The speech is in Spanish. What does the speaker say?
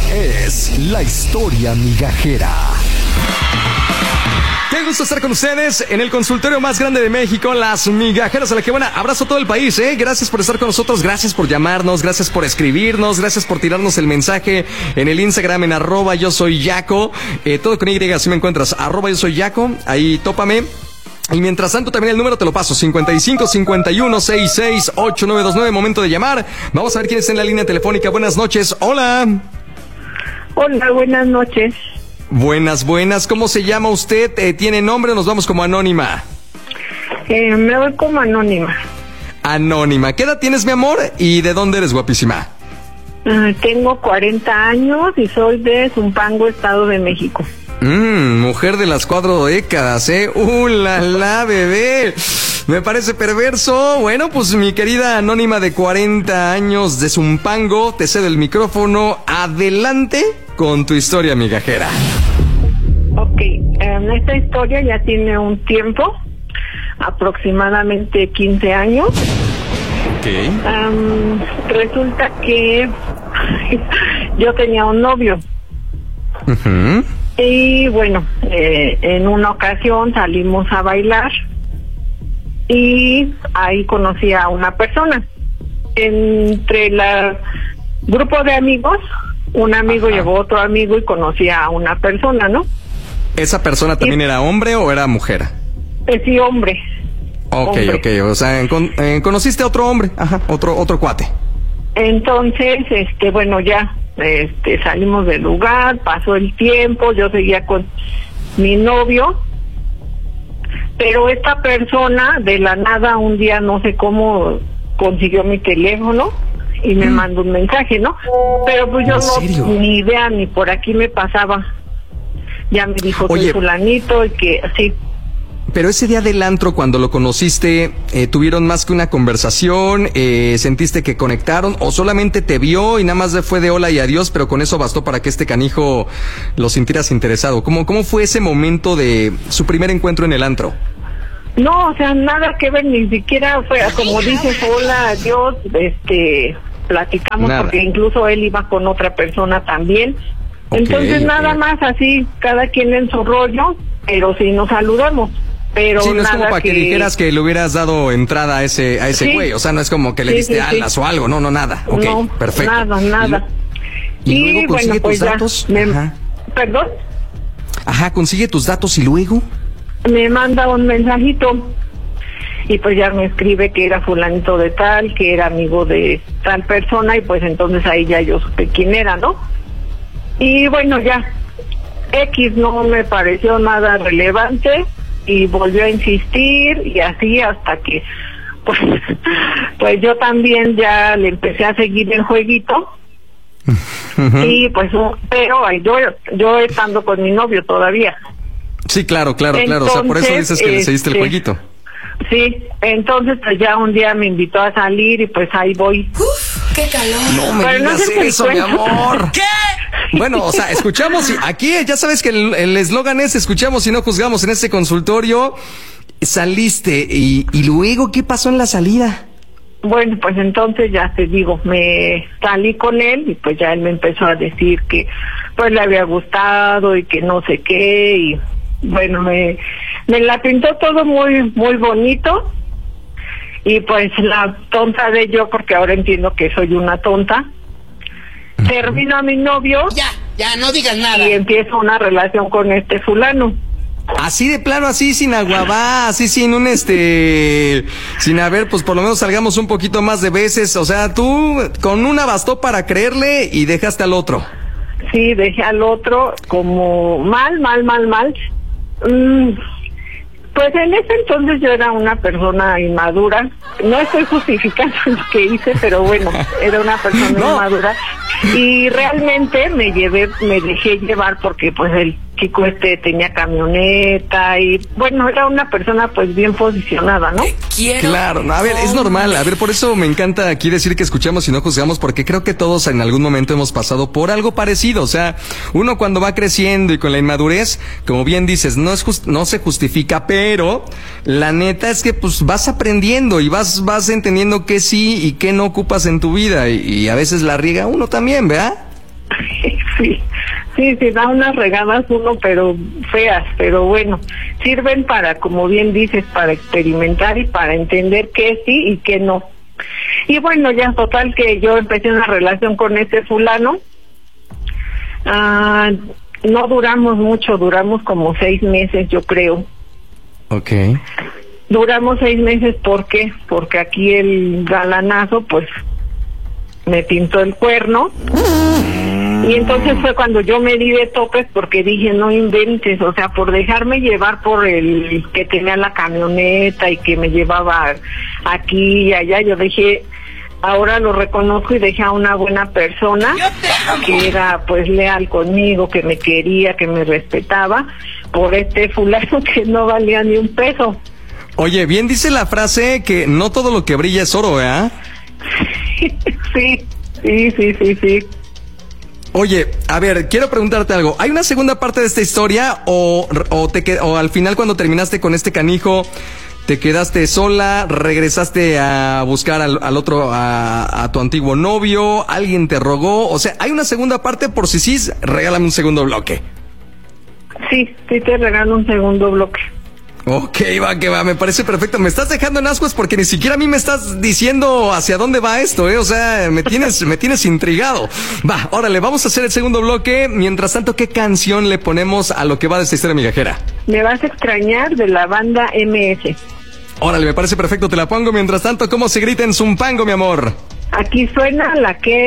Es la historia migajera. Qué gusto estar con ustedes en el consultorio más grande de México, Las Migajeras a la que buena. Abrazo a todo el país, Gracias por estar con nosotros, gracias por llamarnos, gracias por escribirnos, gracias por tirarnos el mensaje en el Instagram en @yosoyyaco. Todo con Y, así me encuentras, @yosoyyaco, ahí tópame. Y mientras tanto también el número te lo paso, 55 51 66 8929, momento de llamar. Vamos a ver quién está en la línea telefónica. Buenas noches, hola. Hola, buenas noches. Buenas, ¿cómo se llama usted? ¿Tiene nombre o nos vamos como anónima? Me voy como anónima. Anónima, ¿qué edad tienes, mi amor? ¿Y de dónde eres, guapísima? Tengo 40 años y soy de Zumpango, Estado de México. Mujer de las 4 décadas, la bebé. Me parece perverso. Bueno, pues mi querida anónima de 40 años de Zumpango, te cedo el micrófono. Adelante con tu historia migajera. Ok, esta historia ya tiene un tiempo, aproximadamente 15 años. Ok. Resulta que yo tenía un novio. Uh-huh. Y bueno, en una ocasión salimos a bailar y ahí conocí a una persona. Entre el grupo de amigos, un amigo llevó a otro amigo y conocí a una persona, ¿no? ¿Esa persona también era hombre o era mujer? Sí, hombre. Ok, hombre. O sea, conociste a otro hombre, otro cuate. Entonces, bueno, ya, salimos del lugar, pasó el tiempo, yo seguía con mi novio, pero esta persona de la nada un día no sé cómo consiguió mi teléfono y me mandó un mensaje, ¿no? Pero pues yo no, ni idea, ni por aquí me pasaba. Ya me dijo, soy fulanito y que así. Pero ese día del antro, cuando lo conociste, ¿tuvieron más que una conversación? ¿Sentiste que conectaron? ¿O solamente te vio y nada más fue de hola y adiós, pero con eso bastó para que este canijo lo sintieras interesado? ¿Cómo fue ese momento de su primer encuentro en el antro? No, o sea, nada que ver, ni siquiera fue, como dices, hola, adiós, platicamos, nada. Porque incluso él iba con otra persona también. Entonces nada más así, cada quien en su rollo, pero sí nos saludamos. Pero sí, no nada es como para que dijeras que le hubieras dado entrada a ese güey, o sea, no es como que le diste alas o algo, no, nada. Ok, no, perfecto. Nada. ¿Y luego consigue tus datos? ¿Perdón? Ajá, consigue tus datos y luego me manda un mensajito y pues ya me escribe que era fulanito de tal, que era amigo de tal persona y pues entonces ahí ya yo supe quién era, ¿no? Y bueno, ya X no me pareció nada relevante y volvió a insistir y así hasta que pues yo también ya le empecé a seguir el jueguito. Y pues pero yo estando con mi novio todavía. Sí, claro, entonces, o sea, por eso dices que le seguiste el jueguito. Sí, entonces pues ya un día me invitó a salir y pues ahí voy. ¡Uf! ¡Qué calor! No me digas eso, mi amor. ¿Qué? Bueno, o sea, escuchamos y aquí ya sabes que el eslogan es escuchamos y no juzgamos. En este consultorio saliste y luego, ¿qué pasó en la salida? Bueno, pues entonces ya te digo, me salí con él y pues ya él me empezó a decir que pues le había gustado y que no sé qué y bueno, me la pintó todo muy muy bonito y pues la tonta de yo, porque ahora entiendo que soy una tonta, termino a mi novio. Ya, no digas nada. Y empiezo una relación con este fulano. Así de plano, así sin aguabá, así sin sin haber, pues por lo menos salgamos un poquito más de veces, o sea, tú con una bastó para creerle y dejaste al otro. Sí, dejé al otro como mal. Pues en ese entonces yo era una persona inmadura. No estoy justificando lo que hice, pero bueno, era una persona inmadura. Y realmente me dejé llevar porque pues el chico tenía camioneta y bueno, era una persona pues bien posicionada, ¿no? Claro, no, a ver, es normal, a ver, por eso me encanta aquí decir que escuchamos y no juzgamos, porque creo que todos en algún momento hemos pasado por algo parecido, o sea, uno cuando va creciendo y con la inmadurez, como bien dices, no se justifica, pero la neta es que pues vas aprendiendo y vas entendiendo qué sí y qué no ocupas en tu vida y a veces la riega uno también, ¿verdad? Sí, da unas regadas uno, pero feas, pero bueno, sirven para, como bien dices, para experimentar y para entender qué sí y qué no. Y bueno, ya total que yo empecé una relación con ese fulano. No duramos mucho, duramos como 6 meses, yo creo. Okay. Duramos 6 meses, ¿por qué? Porque aquí el galanazo, pues, me pintó el cuerno. Y entonces fue cuando yo me di de topes porque dije, no inventes, o sea, por dejarme llevar por el que tenía la camioneta y que me llevaba aquí y allá, yo dije, ahora lo reconozco y dejé a una buena persona que era pues leal conmigo, que me quería, que me respetaba, por este fulano que no valía ni un peso. Oye, bien dice la frase que no todo lo que brilla es oro, ¿eh? Sí. Oye, a ver, quiero preguntarte algo. ¿Hay una segunda parte de esta historia o al final cuando terminaste con este canijo te quedaste sola, regresaste a buscar al otro, a tu antiguo novio, alguien te rogó? O sea, ¿hay una segunda parte? Por si sí, regálame un segundo bloque. Sí, te regalo un segundo bloque. Ok, va, que va, me parece perfecto. Me estás dejando en ascuas porque ni siquiera a mí me estás diciendo hacia dónde va esto, O sea, me tienes intrigado. Va, órale, vamos a hacer el segundo bloque. Mientras tanto, ¿qué canción le ponemos a lo que va de esta historia migajera? Me vas a extrañar, de la banda MS. Órale, me parece perfecto, te la pongo. Mientras tanto, ¿cómo se grita en Zumpango, mi amor? Aquí suena la que